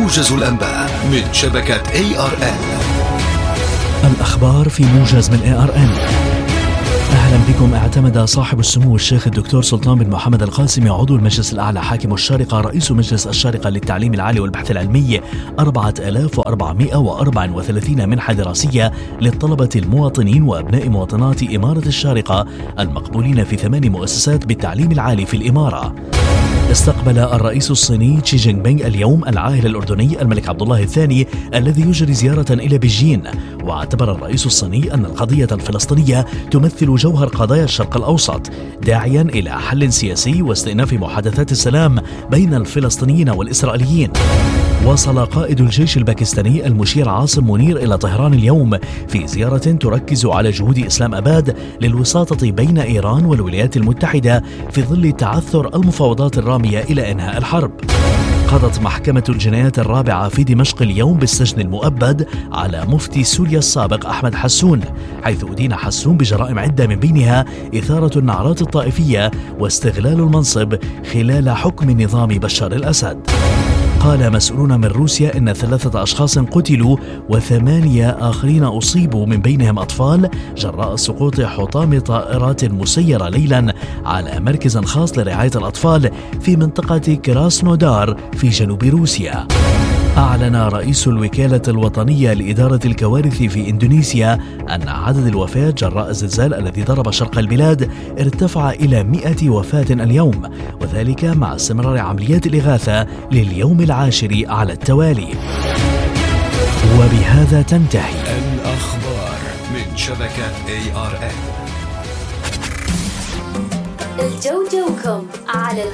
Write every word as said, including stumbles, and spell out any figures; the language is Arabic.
موجز الأنباء من شبكة إيه آر إن. الأخبار في موجز من إيه آر إن. أهلا بكم. اعتمد صاحب السمو الشيخ الدكتور سلطان بن محمد القاسمي عضو المجلس الأعلى حاكم الشارقة رئيس مجلس الشارقة للتعليم العالي والبحث العلمي أربعة آلاف وأربعمائة وأربعة وثلاثين منحة دراسية للطلبة المواطنين وأبناء مواطنات إمارة الشارقة المقبولين في ثمان مؤسسات بالتعليم العالي في الإمارة. استقبل الرئيس الصيني شي جين بينغ اليوم العاهل الأردني الملك عبد الله الثاني الذي يجري زيارة إلى بيجين. واعتبر الرئيس الصيني أن القضية الفلسطينية تمثل جوهر قضايا الشرق الأوسط، داعيا إلى حل سياسي واستئناف محادثات السلام بين الفلسطينيين والإسرائيليين. وصل قائد الجيش الباكستاني المشير عاصم منير إلى طهران اليوم في زيارة تركز على جهود إسلام أباد للوساطة بين إيران والولايات المتحدة في ظل تعثر المفاوضات الرامية إلى إنهاء الحرب. قضت محكمة الجنايات الرابعة في دمشق اليوم بالسجن المؤبد على مفتي سوريا السابق أحمد حسون، حيث أدين حسون بجرائم عدة من بينها إثارة النعرات الطائفية واستغلال المنصب خلال حكم نظام بشار الأسد. قال مسؤولون من روسيا إن ثلاثة أشخاص قتلوا وثمانية آخرين أصيبوا من بينهم أطفال جراء سقوط حطام طائرات مسيرة ليلا على مركز خاص لرعاية الأطفال في منطقة كراسنودار في جنوب روسيا. أعلن رئيس الوكالة الوطنية لإدارة الكوارث في إندونيسيا أن عدد الوفاة جراء الزلزال الذي ضرب شرق البلاد ارتفع إلى مئة وفاة اليوم، وذلك مع استمرار عمليات الإغاثة لليوم العاشر على التوالي. وبهذا تنتهي الأخبار من شبكة إيه آر إن. الجوجوكم على